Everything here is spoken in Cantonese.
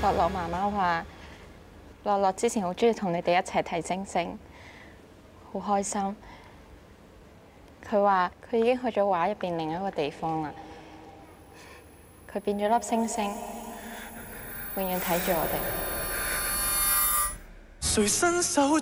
樂樂媽媽話，樂樂之前好中意同你哋一齊睇星星，好開心。佢話佢已經去咗畫入邊另一個地方啦，佢變咗粒星星，永遠睇住我哋。誰伸手